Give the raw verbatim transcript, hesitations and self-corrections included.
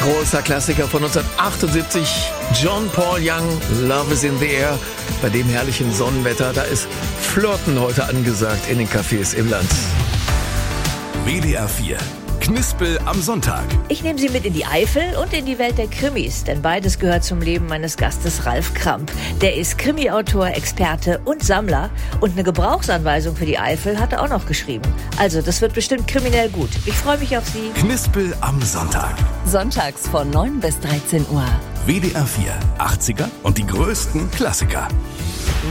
Großer Klassiker von neunzehnhundertachtundsiebzig. John Paul Young, Love is in the Air. Bei dem herrlichen Sonnenwetter, da ist Flirten heute angesagt in den Cafés im Land. W D R vier. Knispel am Sonntag. Ich nehme Sie mit in die Eifel und in die Welt der Krimis, denn beides gehört zum Leben meines Gastes Ralf Kramp. Der ist Krimi-Autor, Experte und Sammler und eine Gebrauchsanweisung für die Eifel hat er auch noch geschrieben. Also, das wird bestimmt kriminell gut. Ich freue mich auf Sie. Knispel am Sonntag. Sonntags von neun bis dreizehn Uhr. W D R vier. achtziger und die größten Klassiker.